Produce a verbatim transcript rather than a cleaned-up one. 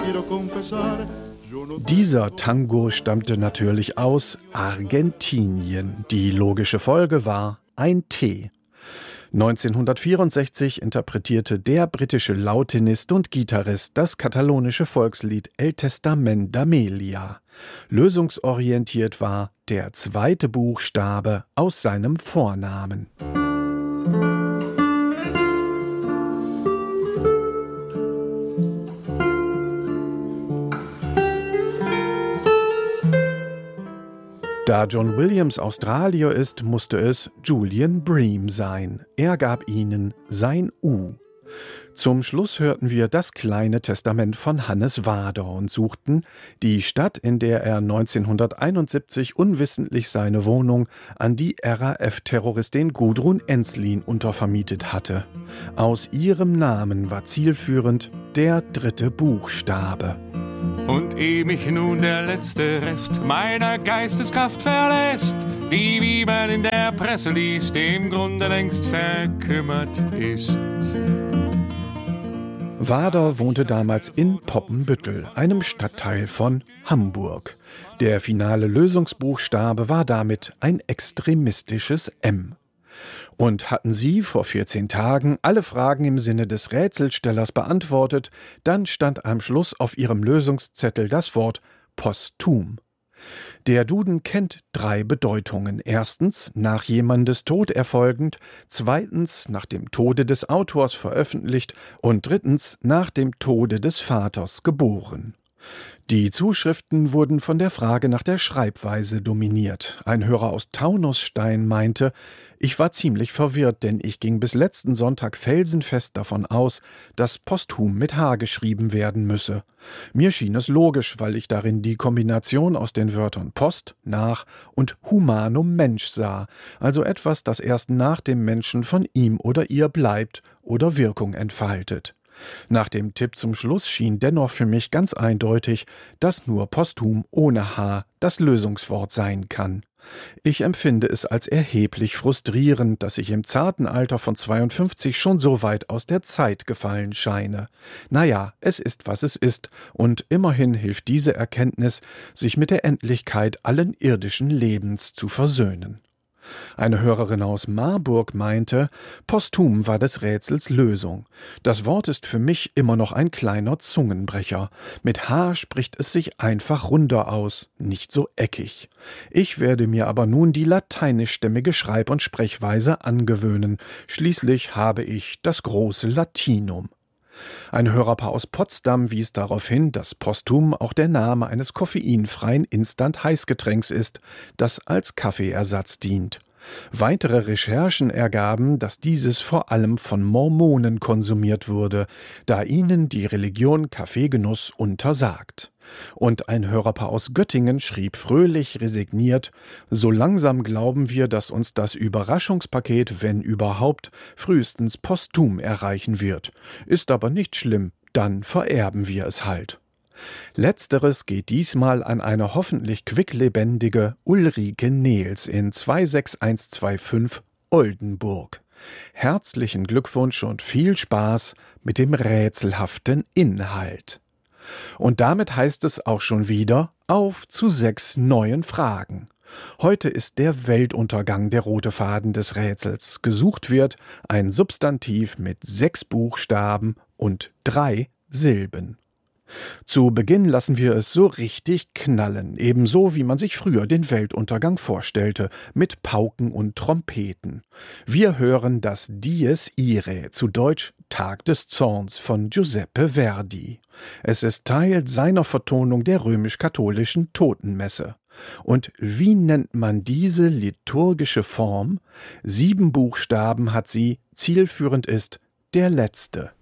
Dieser Tango stammte natürlich aus Argentinien. Die logische Folge war ein Tee. neunzehnhundertvierundsechzig interpretierte der britische Lautenist und Gitarrist das katalonische Volkslied El Testament d'Amelia. Lösungsorientiert war der zweite Buchstabe aus seinem Vornamen. Da John Williams Australier ist, musste es Julian Bream sein. Er gab ihnen sein U. Zum Schluss hörten wir das kleine Testament von Hannes Wader und suchten die Stadt, in der er neunzehnhunderteinundsiebzig unwissentlich seine Wohnung an die R A F-Terroristin Gudrun Ensslin untervermietet hatte. Aus ihrem Namen war zielführend der dritte Buchstabe. Und ehe mich nun der letzte Rest meiner Geisteskraft verlässt, die, wie man in der Presse liest, im Grunde längst verkümmert ist. Wader wohnte damals in Poppenbüttel, einem Stadtteil von Hamburg. Der finale Lösungsbuchstabe war damit ein extremistisches M. Und hatten Sie vor vierzehn Tagen alle Fragen im Sinne des Rätselstellers beantwortet, dann stand am Schluss auf Ihrem Lösungszettel das Wort posthum. Der Duden kennt drei Bedeutungen. Erstens, nach jemandes Tod erfolgend, zweitens, nach dem Tode des Autors veröffentlicht und drittens, nach dem Tode des Vaters geboren. Die Zuschriften wurden von der Frage nach der Schreibweise dominiert. Ein Hörer aus Taunusstein meinte, ich war ziemlich verwirrt, denn ich ging bis letzten Sonntag felsenfest davon aus, dass posthum mit H geschrieben werden müsse. Mir schien es logisch, weil ich darin die Kombination aus den Wörtern Post, nach und humanum Mensch sah, also etwas, das erst nach dem Menschen von ihm oder ihr bleibt oder Wirkung entfaltet. Nach dem Tipp zum Schluss schien dennoch für mich ganz eindeutig, dass nur posthum ohne H das Lösungswort sein kann. Ich empfinde es als erheblich frustrierend, dass ich im zarten Alter von zweiundfünfzig schon so weit aus der Zeit gefallen scheine. Naja, es ist, was es ist, und immerhin hilft diese Erkenntnis, sich mit der Endlichkeit allen irdischen Lebens zu versöhnen. Eine Hörerin aus Marburg meinte, posthum war des Rätsels Lösung. Das Wort ist für mich immer noch ein kleiner Zungenbrecher. Mit H spricht es sich einfach runder aus, nicht so eckig. Ich werde mir aber nun die lateinischstämmige Schreib- und Sprechweise angewöhnen. Schließlich habe ich das große Latinum. Ein Hörerpaar aus Potsdam wies darauf hin, dass posthum auch der Name eines koffeinfreien Instant-Heißgetränks ist, das als Kaffeeersatz dient. Weitere Recherchen ergaben, dass dieses vor allem von Mormonen konsumiert wurde, da ihnen die Religion Kaffeegenuss untersagt. Und ein Hörerpaar aus Göttingen schrieb fröhlich resigniert, so langsam glauben wir, dass uns das Überraschungspaket, wenn überhaupt, frühestens posthum erreichen wird. Ist aber nicht schlimm, dann vererben wir es halt. Letzteres geht diesmal an eine hoffentlich quicklebendige Ulrike Nehls in zwei sechs eins zwei fünf Oldenburg. Herzlichen Glückwunsch und viel Spaß mit dem rätselhaften Inhalt. Und damit heißt es auch schon wieder auf zu sechs neuen Fragen. Heute ist der Weltuntergang der rote Faden des Rätsels. Gesucht wird ein Substantiv mit sechs Buchstaben und drei Silben. Zu Beginn lassen wir es so richtig knallen, ebenso wie man sich früher den Weltuntergang vorstellte, mit Pauken und Trompeten. Wir hören das Dies Irae, zu Deutsch Tag des Zorns von Giuseppe Verdi. Es ist Teil seiner Vertonung der römisch-katholischen Totenmesse. Und wie nennt man diese liturgische Form? Sieben Buchstaben hat sie, zielführend ist der letzte.